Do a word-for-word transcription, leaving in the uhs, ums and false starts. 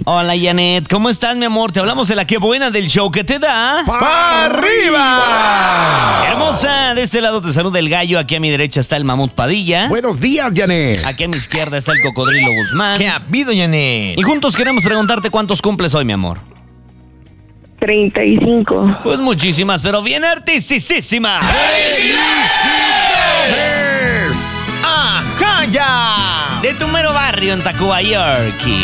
Hola, Janet. ¿Cómo estás, mi amor? Te hablamos de la que buena del show que te da... ¡Pa' arriba! Hermosa, de este lado te saluda el gallo. Aquí a mi derecha está el mamut Padilla. Buenos días, Janet. Aquí a mi izquierda está el cocodrilo Guzmán. ¿Qué ha habido, Janet? Y juntos queremos preguntarte cuántos cumples hoy, mi amor. treinta y cinco. Pues muchísimas, pero bien artistísimas. ¡Felicidades! ¡Ajá, ya! De tu mero barrio en Tacuba, Yorkie.